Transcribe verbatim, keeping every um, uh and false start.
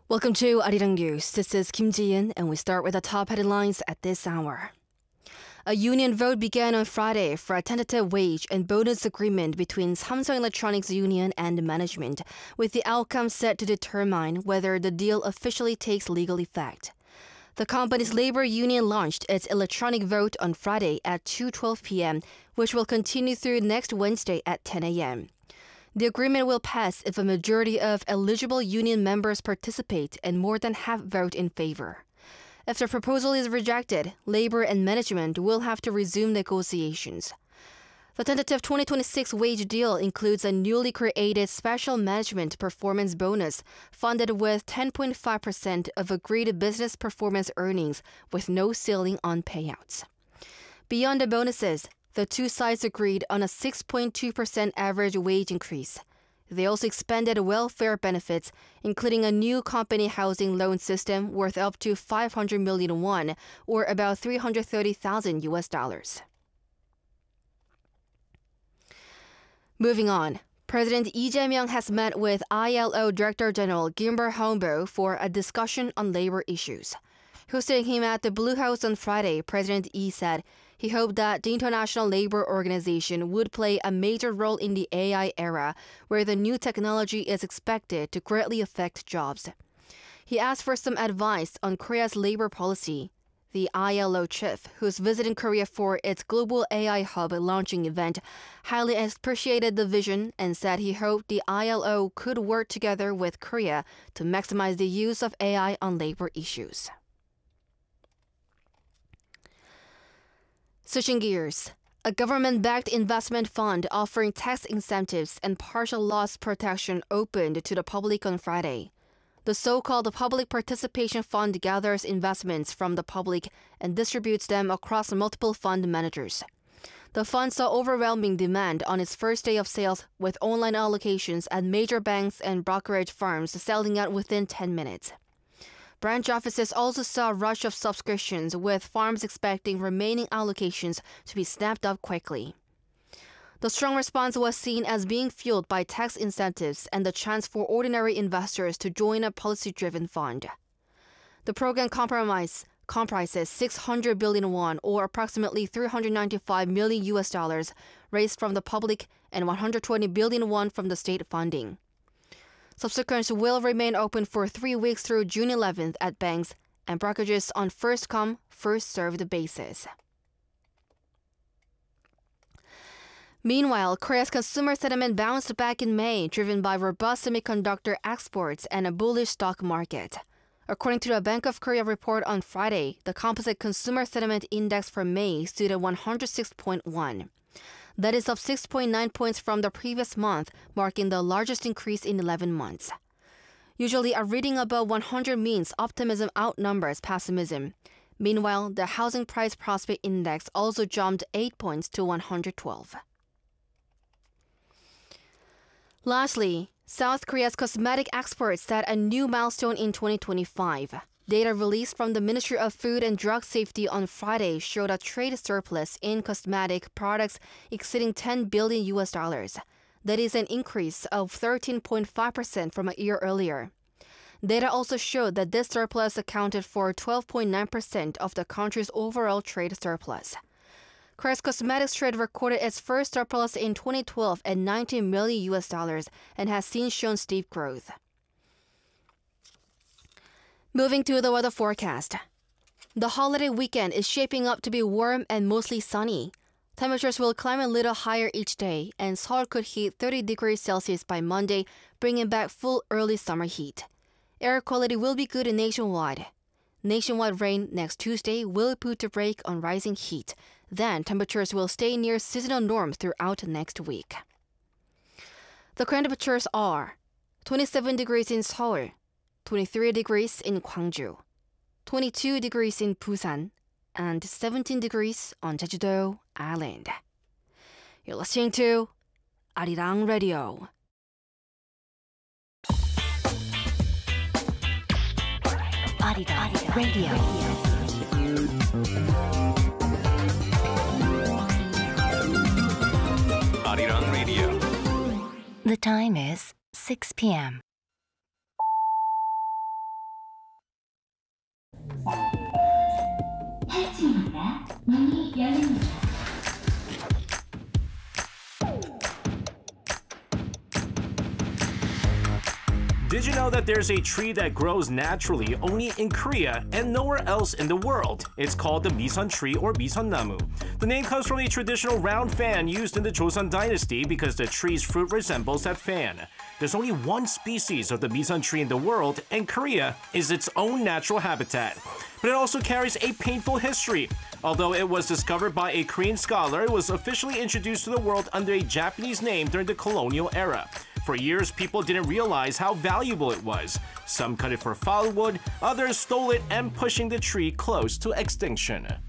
Welcome to Arirang News. This is Kim Ji-in, and we start with the top headlines at this hour. A union vote began on Friday for a tentative wage and bonus agreement between Samsung Electronics Union and management, with the outcome set to determine whether the deal officially takes legal effect. The company's labor union launched its electronic vote on Friday at two twelve p.m., which will continue through next Wednesday at ten a.m. The agreement will pass if a majority of eligible union members participate and more than half vote in favor. If the proposal is rejected, labor and management will have to resume negotiations. The tentative twenty twenty-six wage deal includes a newly created special management performance bonus funded with ten point five percent of agreed business performance earnings with no ceiling on payouts. Beyond the bonuses, the two sides agreed on a six point two percent average wage increase. They also expanded welfare benefits, including a new company housing loan system worth up to five hundred million won, or about three hundred thirty thousand U S dollars. Moving on, President Lee Jae-myung has met with I L O Director General Gimber Haunbo for a discussion on labor issues. Hosting him at the Blue House on Friday, President Lee said he hoped that the International Labor Organization would play a major role in the A I era, where the new technology is expected to greatly affect jobs. He asked for some advice on Korea's labor policy. The I L O chief, who's visiting Korea for its Global A I Hub launching event, highly appreciated the vision and said he hoped the I L O could work together with Korea to maximize the use of A I on labor issues. Switching gears, a government-backed investment fund offering tax incentives and partial loss protection opened to the public on Friday. The so-called Public Participation Fund gathers investments from the public and distributes them across multiple fund managers. The fund saw overwhelming demand on its first day of sales, with online allocations at major banks and brokerage firms selling out within ten minutes. Branch offices also saw a rush of subscriptions, with firms expecting remaining allocations to be snapped up quickly. The strong response was seen as being fueled by tax incentives and the chance for ordinary investors to join a policy-driven fund. The program compromise, comprises six hundred billion won, or approximately three hundred ninety-five million U S dollars, raised from the public and one hundred twenty billion won from the state funding. Subscriptions will remain open for three weeks through June eleventh at banks and brokerages on first-come, first-served basis. Meanwhile, Korea's consumer sentiment bounced back in May, driven by robust semiconductor exports and a bullish stock market. According to the Bank of Korea report on Friday, the composite consumer sentiment index for May stood at one hundred six point one. That is up six point nine points from the previous month, marking the largest increase in eleven months. Usually, a reading above one hundred means optimism outnumbers pessimism. Meanwhile, the Housing Price Prospect Index also jumped eight points to one hundred twelve. Lastly, South Korea's cosmetic exports set a new milestone in twenty twenty-five. Data released from the Ministry of Food and Drug Safety on Friday showed a trade surplus in cosmetic products exceeding ten billion U S dollars. That is an increase of thirteen point five percent from a year earlier. Data also showed that this surplus accounted for twelve point nine percent of the country's overall trade surplus. Korea's cosmetics trade recorded its first surplus in twenty twelve at nineteen million U S dollars and has since shown steep growth. Moving to the weather forecast. The holiday weekend is shaping up to be warm and mostly sunny. Temperatures will climb a little higher each day, and Seoul could hit thirty degrees Celsius by Monday, bringing back full early summer heat. Air quality will be good nationwide. Nationwide rain next Tuesday will put a brake on rising heat. Then temperatures will stay near seasonal norms throughout next week. The current temperatures are twenty-seven degrees in Seoul, twenty-three degrees in Gwangju, twenty-two degrees in Busan, and seventeen degrees on Jeju-do Island. You're listening to Arirang Radio. Arirang Radio. Arirang Radio. The time is six p.m. 팔 층입니다. 문이 열립니다. Did you know that there's a tree that grows naturally only in Korea and nowhere else in the world? It's called the Misan tree or Misan-namu. The name comes from a traditional round fan used in the Joseon dynasty because the tree's fruit resembles that fan. There's only one species of the Misan tree in the world, and Korea is its own natural habitat. But it also carries a painful history. Although it was discovered by a Korean scholar, it was officially introduced to the world under a Japanese name during the colonial era. For years, people didn't realize how valuable it was. Some cut it for firewood, others stole it and pushing the tree close to extinction.